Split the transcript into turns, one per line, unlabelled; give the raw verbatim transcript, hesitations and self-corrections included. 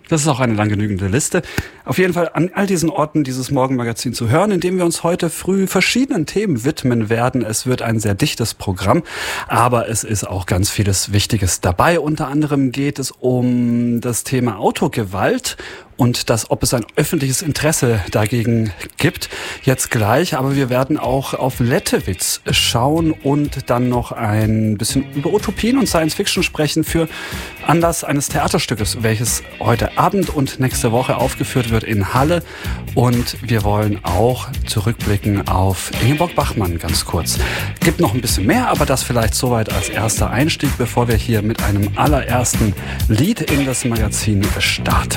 Das ist auch eine lang genügende Liste. Auf jeden Fall an all diesen Orten dieses Morgenmagazin zu hören, indem wir uns heute früh verschiedenen Themen widmen werden. Es wird ein sehr dichtes Programm, aber es ist auch ganz vieles Wichtiges dabei. Unter anderem geht es um das Thema Autogewalt und das, ob es ein öffentliches Interesse dagegen gibt, jetzt gleich. Aber wir werden auch auf Lettewitz schauen und dann noch ein bisschen über Utopien und Science Fiction sprechen für Anlass eines Theaterstückes, welches heute Abend und nächste Woche aufgeführt wird in Halle. Und wir wollen auch zurückblicken auf Ingeborg Bachmann ganz kurz. Gibt noch ein bisschen mehr, aber das vielleicht soweit als erster Einstieg, bevor wir hier mit einem allerersten Lied in das Magazin starten.